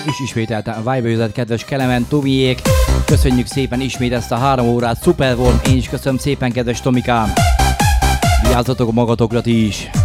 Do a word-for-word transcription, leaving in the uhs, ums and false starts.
És ismételten a Viber kedves Kelemen, Tomiék. Köszönjük szépen ismét ezt a három órát, szuper volt. Én is köszönöm szépen, kedves Tomikám. Vigyázzatok magatokra ti is.